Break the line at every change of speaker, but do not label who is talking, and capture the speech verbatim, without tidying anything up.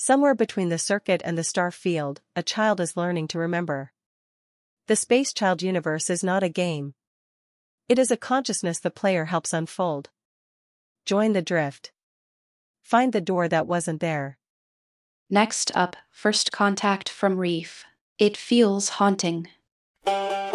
Somewhere between the circuit and the star field, a child is learning to remember. The Space Child universe is not a game. It is a consciousness the player helps unfold. Join the drift. Find the door that wasn't there.
Next up, First Contact from Reef. It feels haunting.